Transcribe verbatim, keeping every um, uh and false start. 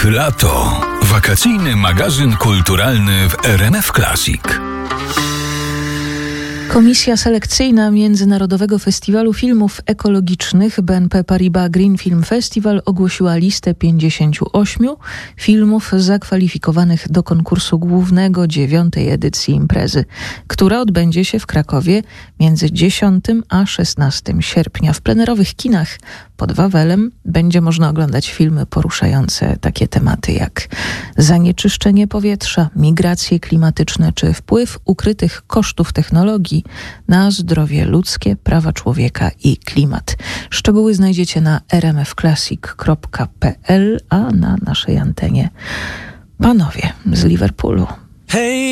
Lato. Wakacyjny magazyn kulturalny w R M F Classic. Komisja selekcyjna Międzynarodowego Festiwalu Filmów Ekologicznych B N P Paribas Green Film Festival ogłosiła listę pięćdziesięciu ośmiu filmów zakwalifikowanych do konkursu głównego dziewiątej edycji imprezy, która odbędzie się w Krakowie między dziesiątego a szesnastego sierpnia. W plenerowych kinach pod Wawelem będzie można oglądać filmy poruszające takie tematy jak zanieczyszczenie powietrza, migracje klimatyczne czy wpływ ukrytych kosztów technologii na zdrowie ludzkie, prawa człowieka i klimat. Szczegóły znajdziecie na r m f classic kropka p l, a na naszej antenie panowie z Liverpoolu. Hey.